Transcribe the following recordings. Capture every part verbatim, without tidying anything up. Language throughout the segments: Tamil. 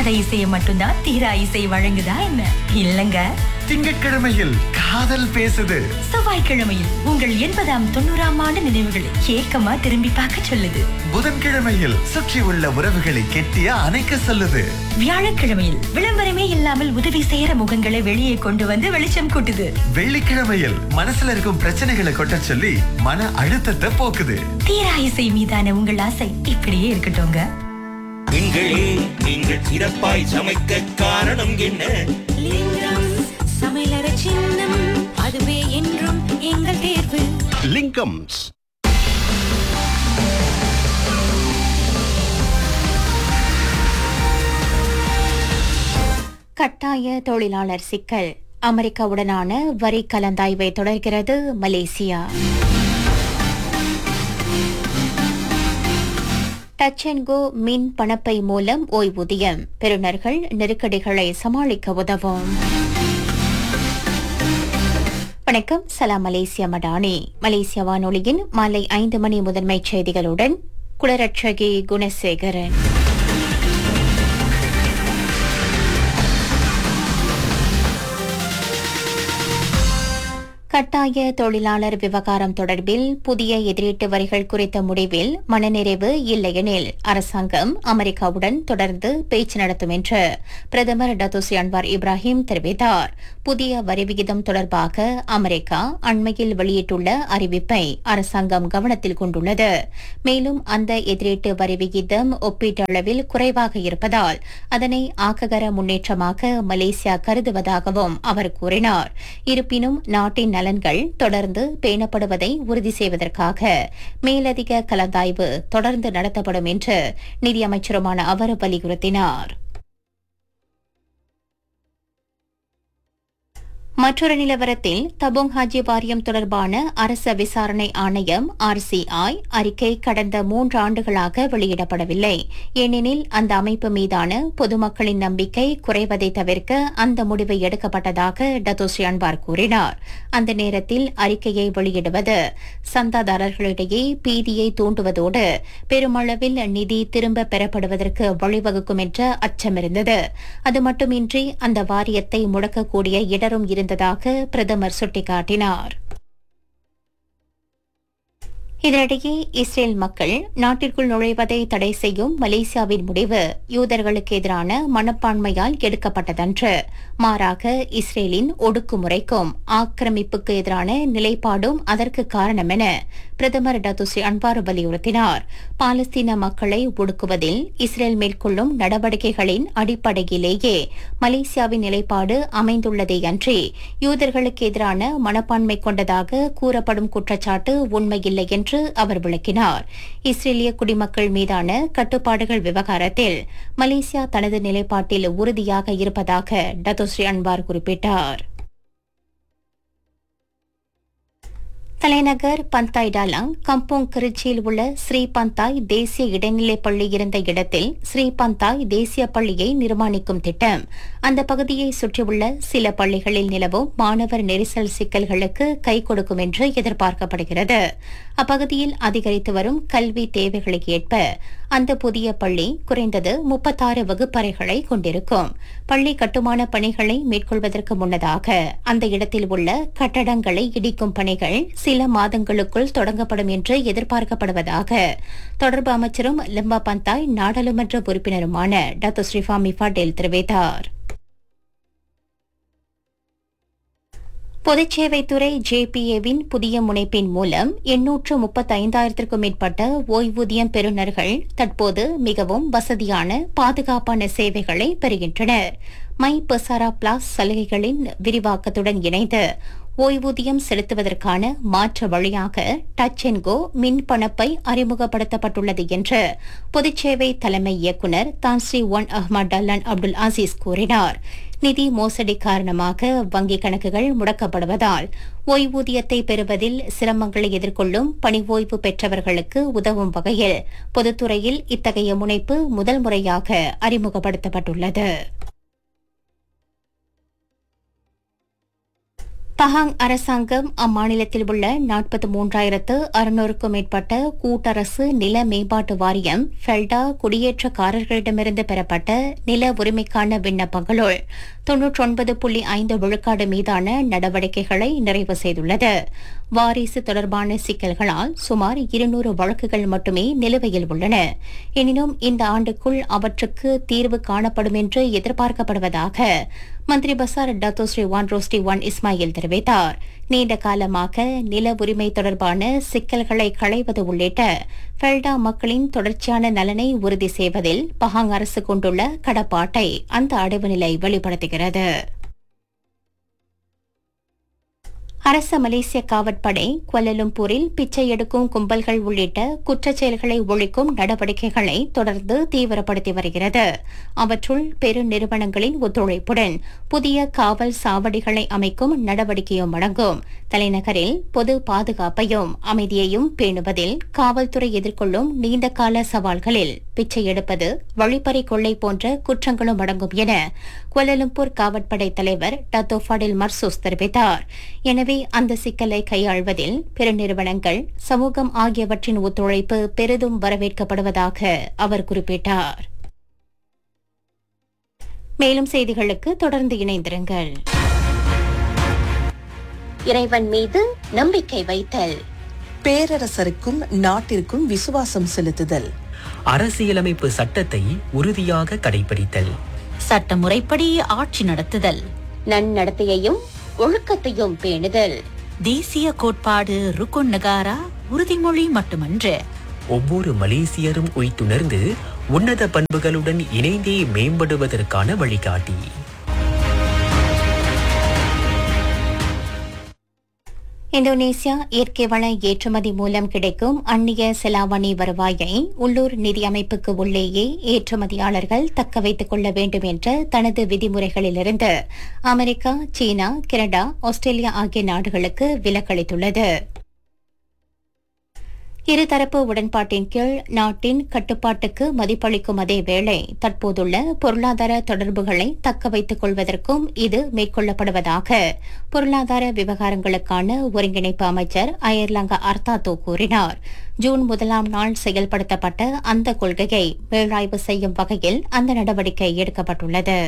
தீராத இசையை மட்டும்தான் தீரா இசை வழங்குதா என்ன? இல்லங்க. திங்கட்கிழமையில் காதல் பேசுது. செவ்வாய்க்கிழமையில் உங்கள் எண்பதாம் தொண்ணூறாம் ஆண்டு நினைவுகளை ஏக்கமா திரும்பி பார்க்க சொல்லுது. புதன்கிழமையில் சுற்றி உள்ள உறவுகளை கெட்டிய அணைக்க சொல்லுது. வியாழக்கிழமையில் விளம்பரமே இல்லாமல் உதவி செய்யற முகங்களை வெளியே கொண்டு வந்து வெளிச்சம் கூட்டுது. வெள்ளிக்கிழமையில் மனசுல இருக்கும் பிரச்சனைகளை கொட்ட சொல்லி மன அழுத்தத்தை போக்குது. தீரா இசை மீதான உங்கள் ஆசை இப்படியே இருக்கட்டும்ங்க. எங்களே நீங்கள் சிறப்பாய் சமைக்க காரணம் என்ன? லிங்கம் சமையலற சின்னம், அதுவே என்றும் எங்கள் தேர்வு. லிங்கம்ஸ். கட்டாய தொழிலாளர் சிக்கல். அமெரிக்காவுடனான வரி கலந்தாய்வை தொடர்கிறது மலேசியா. டச் அண்ட் கோ மின் பணப்பை மூலம் ஓய்வூதியம் பெறுநர்கள் நெருக்கடிகளை சமாளிக்க உதவும். வணக்கம், சலாம் மலேசியா மடானி. மலேசிய வானொலியின் மாலை ஐந்து மணி முதன்மை செய்திகளுடன் குளரட்சகி குணசேகரன். கட்டாய தொழிலாளர் விவகாரம் தொடர்பில் புதிய எதிரீட்டு வரிகள் குறித்த முடிவில் மனநிறைவு இல்லையெனில் அரசாங்கம் அமெரிக்காவுடன் தொடர்ந்து பேச்சு நடத்தும் என்று பிரதமர் டத்தோஸ்ரீ அன்வார் இப்ராஹிம் தெரிவித்தார். புதிய வரி விகிதம் தொடர்பாக அமெரிக்கா அண்மையில் வெளியிட்டுள்ள அறிவிப்பை அரசாங்கம் கவனத்தில் கொண்டுள்ளது. மேலும் அந்த எதிரீட்டு வரி விகிதம் ஒப்பீட்டளவில் குறைவாக இருப்பதால் அதனை ஆக்ககர முன்னேற்றமாக மலேசியா கருதுவதாகவும் அவர் கூறினார். இருப்பினும் நாட்டின் நலன்கள் தொடர்ந்து பேணப்படுவதை உறுதி செய்வதற்காக மேலதிக கலந்தாய்வு தொடர்ந்து நடத்தப்படும் என்று நிதியமைச்சருமான அவர் வலியுறுத்தினார். மற்றொரு நிலவரத்தில் தபோங் ஹாஜி வாரியம் தொடர்பான அரச விசாரணை ஆணையம் ஆர்சிஐ அறிக்கை கடந்த மூன்று ஆண்டுகளாக வெளியிடப்படவில்லை. ஏனெனில் அந்த அமைப்பு மீதான பொதுமக்களின் நம்பிக்கை குறைவதை தவிர்க்க அந்த முடிவு எடுக்கப்பட்டதாக டத்தோஸ்ரீ அன்வார் கூறினார். அந்த நேரத்தில் அறிக்கையை வெளியிடுவது சந்தாதாரர்களிடையே பீதியை தூண்டுவதோடு பெருமளவில் நிதி திரும்ப பெறப்படுவதற்கு வழிவகுக்கும் என்ற அச்சமிருந்தது. அது மட்டுமின்றி அந்த வாரியத்தை முடக்கக்கூடிய இடரும் இருந்ததாக பிரதமர் சுட்டிக்காட்டினார். இதனிடையே இஸ்ரேல் மக்கள் நாட்டிற்குள் நுழைவதை தடை செய்யும் மலேசியாவின் முடிவு யூதர்களுக்கு எதிரான மனப்பான்மையால் எடுக்கப்பட்டதன்று. மாறாக இஸ்ரேலின் ஒடுக்குமுறைக்கும் ஆக்கிரமிப்புக்கு எதிரான நிலைப்பாடும் அதற்கு காரணம் என பிரதமர் டத்தோஸ்ரீ அன்வார் வலியுறுத்தினார். பாலஸ்தீன மக்களை ஒடுக்குவதில் இஸ்ரேல் மேற்கொள்ளும் நடவடிக்கைகளின் அடிப்படையிலேயே மலேசியாவின் நிலைப்பாடு அமைந்துள்ளதே அன்றி யூதர்களுக்கு எதிரான மனப்பான்மை கொண்டதாக கூறப்படும் குற்றச்சாட்டு உண்மையில்லை என்று அவர் விளக்கினார். இஸ்ரேலிய குடிமக்கள் மீதான கட்டுப்பாடுகள் விவகாரத்தில் மலேசியா தனது நிலைப்பாட்டில் உறுதியாக இருப்பதாக டத்தோஸ்ரீ அன்வார் குறிப்பிட்டார். தலைநகர் பந்தாய் டாலாங் கம்போங் கிருச்சியில் உள்ள ஸ்ரீ பந்தாய் தேசிய இடைநிலைப் பள்ளி இருந்த இடத்தில் ஸ்ரீ பந்தாய் தேசிய பள்ளியை நிர்மாணிக்கும் திட்டம் அந்த பகுதியை சுற்றியுள்ள சில பள்ளிகளில் நிலவும் மாணவர் நெரிசல் சிக்கல்களுக்கு கை கொடுக்கும் என்று எதிர்பார்க்கப்படுகிறது. அப்பகுதியில் அதிகரித்து வரும் கல்வி தேவைகளுக்கு ஏற்ப அந்த புதிய பள்ளி குறைந்தது முப்பத்தாறு வகுப்பறைகளை கொண்டிருக்கும். பள்ளி கட்டுமான பணிகளை மேற்கொள்வதற்கு முன்னதாக அந்த இடத்தில் உள்ள கட்டடங்களை இடிக்கும் பணிகள் சில மாதங்களுக்குள் தொடங்கப்படும் என்று எதிர்பார்க்கப்படுவதாக தொடர்பு அமைச்சரும் லம்பா பந்தாய் நாடாளுமன்ற உறுப்பினருமான டாக்டர் ஸ்ரீஃபாமி பட்டேல் தெரிவித்தார். பொதுச்சேவைத்துறை ஜேபிஏவின் புதிய முனைப்பின் மூலம் எண்ணூற்று முப்பத்தி ஐந்தாயிரத்திற்கும் மேற்பட்ட ஓய்வூதியம் பெறுநர்கள் தற்போது மிகவும் வசதியான பாதுகாப்பான சேவைகளை பெறுகின்றனர். மை பசாரா பிளாஸ் சலுகைகளின் விரிவாக்கத்துடன் இணைந்து ஓய்வூதியம் செலுத்துவதற்கான மாற்று வழியாக டச் அண்ட் கோ மின் பணப்பை அறிமுகப்படுத்தப்பட்டுள்ளது என்று பொதுச்சேவை தலைமை இயக்குநர் தான்ஸ்ரீ ஒன் அஹ்மத் டல்லான் அப்துல் அசீஸ் கூறினார். நிதி மோசடி காரணமாக வங்கிக் கணக்குகள் முடக்கப்படுவதால் ஓய்வூதியத்தை பெறுவதில் சிரமங்களை எதிர்கொள்ளும் பணி ஓய்வு பெற்றவர்களுக்கு உதவும் வகையில் பொதுத்துறையில் இத்தகைய முனைப்பு முதல் முறையாக அறிமுகப்படுத்தப்பட்டுள்ளது. பஹாங் அரசாங்கம் அம்மாநிலத்தில் உள்ள நாற்பத்தி மூன்றாயிரத்து அறுநூறுக்கும் மேற்பட்ட கூட்டரசு நில மேம்பாட்டு வாரியம் ஃபெல்டா குடியேற்றக்காரர்களிடமிருந்து பெறப்பட்ட நில உரிமைக்கான விண்ணப்பங்களுள் தொன்னூற்றி ஒன்பது புள்ளி ஐந்து விழுக்காடு மீதான நடவடிக்கைகளை நிறைவு செய்துள்ளது. வாரிசு தொடர்பான சிக்கல்களால் சுமார் இருநூறு வழக்குகள் மட்டுமே நிலுவையில் உள்ளன. எனினும் இந்த ஆண்டுக்குள் அவற்றுக்கு தீர்வு காணப்படும் என்று எதிர்பார்க்கப்படுவதாக மந்திரி பசார் டத்தோ ஸ்ரீ வான் ரோஸ்டி வான் இஸ்மாயில் தெரிவித்தார். நீண்ட காலமாக நில உரிமை தொடர்பான சிக்கல்களை களைவது உள்ளிட்ட ஃபெல்டா மக்களின் தொடர்ச்சியான நலனை உறுதி செய்வதில் பஹாங் அரசு கொண்டுள்ள கடப்பாட்டை அந்த அடைவு நிலை வெளிப்படுத்துகிறது. அரச மலேசிய காவற்படை குவாலலும்பூரில் பிச்சை எடுக்கும் கும்பல்கள் உள்ளிட்ட குற்றச் செயல்களை ஒழிக்கும் நடவடிக்கைகளை தொடர்ந்து தீவிரப்படுத்தி வருகிறது. அவற்றுள் பெரு நிறுவனங்களின் ஒத்துழைப்புடன் புதிய காவல் சாவடிகளை அமைக்கும் நடவடிக்கையும் அடங்கும். தலைநகரில் பொது பாதுகாப்பையும் அமைதியையும் பேணுவதில் காவல்துறை எதிர்கொள்ளும் நீண்டகால சவால்களில் பிச்சை எடுப்பது, வழிப்பறி கொள்ளை போன்ற குற்றங்களும் அடங்கும் என குவாலலும்பூர் காவற்படை தலைவர் டத்தோ ஃபடில் மர்சூஸ் தெரிவித்தார். எனவே அந்த சிக்கலை கையாள்வதில் பெருநிறுவனங்கள், சமூகம் ஆகியவற்றின் ஒத்துழைப்பு பெரிதும் வரவேற்கப்படுவதாக அவர் குறிப்பிட்டார். மேலும் செய்திகளுக்கு தொடர்ந்து இணைந்திருங்கள். இறைவன் மீது நம்பிக்கை வைத்தல், பேரரசருக்கும் நாட்டிற்கும் விசுவாசம் செலுத்துதல், அரசியலமைப்பு சட்டத்தை உறுதியாக கடைபிடித்தல், சட்டமுறைப்படி ஆட்சி நடத்துதல், நன்னடத்தையையும் ஒழுக்கத்தையும் பேணுதல், தேசிய கோட்பாடு ருக்குன் நகாரா உறுதிமொழி மட்டுமன்று, ஒவ்வொரு மலேசியரும் உய்த்துணர்ந்து உன்னத பண்புகளுடன் இணைந்தே மேம்படுவதற்கான வழிகாட்டி. இந்தோனேசியா இயற்கை வள ஏற்றுமதி மூலம் கிடைக்கும் அந்நிய செலாவணி வருவாயை உள்ளூர் நிதி அமைப்புக்கு உள்ளேயே ஏற்றுமதியாளர்கள் தக்க வைத்துக் கொள்ள வேண்டும் என்ற தனது விதிமுறைகளிலிருந்து அமெரிக்கா, சீனா, கனடா, ஆஸ்திரேலியா ஆகிய நாடுகளுக்கு விலக்களித்துள்ளது. இருதரப்பு உடன்பாட்டின் கீழ் நாட்டின் கட்டுப்பாட்டுக்கு மதிப்பளிக்கும் அதே வேளை தற்போதுள்ள பொருளாதார தொடர்புகளை தக்க வைத்துக் கொள்வதற்கும் இது மேற்கொள்ளப்படுவதாக பொருளாதார விவகாரங்களுக்கான ஒருங்கிணைப்பு அமைச்சர் அயர்லாங்கா அர்த்தாத்தோ கூறினார். ஜூன் முதலாம் நாள் செயல்படுத்தப்பட்ட அந்த கொள்கையை மீளாய்வு செய்யும் வகையில் அந்த நடவடிக்கை எடுக்கப்பட்டுள்ளது.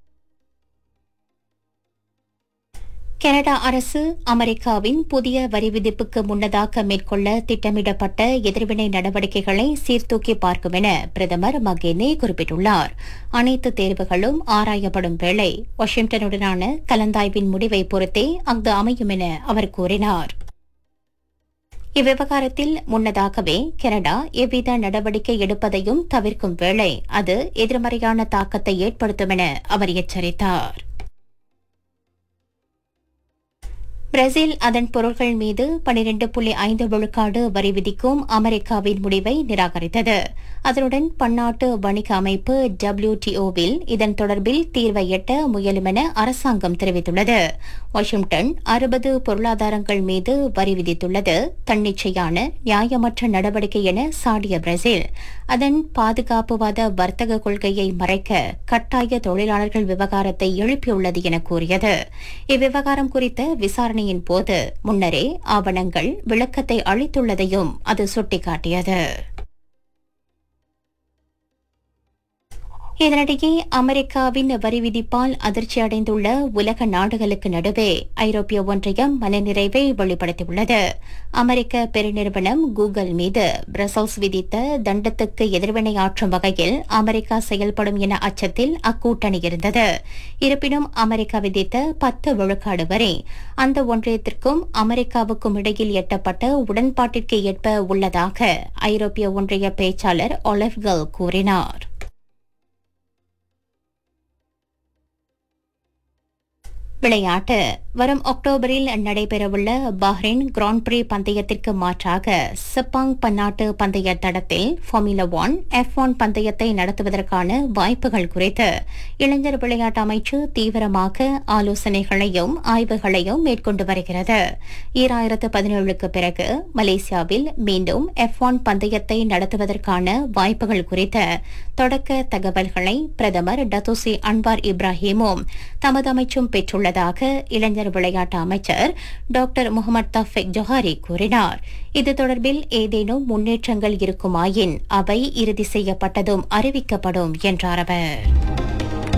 கனடா அரசு அமெரிக்காவின் புதிய வரி விதிப்புக்கு முன்னதாக மேற்கொள்ள திட்டமிடப்பட்ட எதிர்வினை நடவடிக்கைகளை சீர்தூக்கி பார்க்கும் என பிரதமர் மகேனே குறிப்பிட்டுள்ளார். அனைத்து தேர்வுகளும் ஆராயப்படும் வேளை வாஷிங்டனுடனான கலந்தாய்வின் முடிவை பொறுத்தே அங்கு அமையும் என அவர் கூறினார். இவ்விவகாரத்தில் முன்னதாகவே கனடா எவ்வித நடவடிக்கை எடுப்பதையும் தவிர்க்கும் வேளை அது எதிர்மறையான தாக்கத்தை ஏற்படுத்தும் என அவர் எச்சரித்தார். பிரேசில் அதன் பொருட்கள் மீது பனிரண்டு புள்ளி ஐந்து விழுக்காடு வரி விதிக்கும் அமெரிக்காவின் முடிவை நிராகரித்தது. அதனுடன் பன்னாட்டு வணிக அமைப்பு டபிள்யூடிஓவில் இதன் தொடர்பில் தீர்வை எட்ட முயலும் என அரசாங்கம் தெரிவித்துள்ளது. வாஷிங்டன் அறுபது பொருளாதாரங்கள் மீது வரி விதித்துள்ளது தன்னிச்சையான நியாயமற்ற நடவடிக்கை என சாடிய பிரேசில் அதன் பாதுகாப்புவாத வர்த்தக கொள்கையை மறைக்க கட்டாய தொழிலாளர்கள் விவகாரத்தை எழுப்பியுள்ளது என கூறியது. இவ்விவகாரம் குறித்த விசாரணையின் போது முன்னரே ஆவணங்கள் விளக்கத்தை அளித்துள்ளதையும் அது சுட்டிக்காட்டியது. இதனிடையே அமெரிக்காவின் வரி விதிப்பால் அதிர்ச்சியடைந்துள்ள உலக நாடுகளுக்கு நடுவே ஐரோப்பிய ஒன்றியம் மனநிறைவை வெளிப்படுத்தியுள்ளது. அமெரிக்க பெருநிறுவனம் கூகுள் மீது பிரசல்ஸ் விதித்த தண்டத்துக்கு எதிர்வினையாற்றும் வகையில் அமெரிக்கா செயல்படும் என அச்சத்தில் அக்கூட்டணி இருந்தது. இருப்பினும் அமெரிக்கா விதித்த பத்து விழுக்காடு வரை அந்த ஒன்றியத்திற்கும் அமெரிக்காவுக்கும் இடையில் எட்டப்பட்ட உடன்பாட்டிற்கு ஏற்ப உள்ளதாக ஐரோப்பிய ஒன்றிய பேச்சாளர் ஒலிவ் கல் கூறினார். விளையாட்டு. வரும் அக்டோபரில் நடைபெறவுள்ள பஹ்ரைன் கிராண்ட் பிரீ பந்தயத்திற்கு மாற்றாக செப்பாங் பன்னாட்டு பந்தய தடத்தில் ஃபார்முலா ஒன் எஃப் ஒன் பந்தயத்தை நடத்துவதற்கான வாய்ப்புகள் குறித்து இளைஞர் விளையாட்டு அமைச்சு தீவிரமாக ஆலோசனைகளையும் ஆய்வுகளையும் மேற்கொண்டு வருகிறது. ஈராயிரத்து பதினேழுக்கு பிறகு மலேசியாவில் மீண்டும் எஃப் ஒன் பந்தயத்தை நடத்துவதற்கான வாய்ப்புகள் குறித்த தொடக்க தகவல்களை பிரதமர் டத்தோசி அன்வார் இப்ராஹிமும் தமது அமைச்சும் பெற்றுள்ளதாக இளைஞர் இளைஞர் விளையாட்டு அமைச்சர் டாக்டர் முகமது தஃபிக் ஜொஹாரி கூறினார். இது தொடர்பில் ஏதேனும் முன்னேற்றங்கள் இருக்குமாயின் அவை இறுதி செய்யப்பட்டதும் அறிவிக்கப்படும் என்றார் அவர்.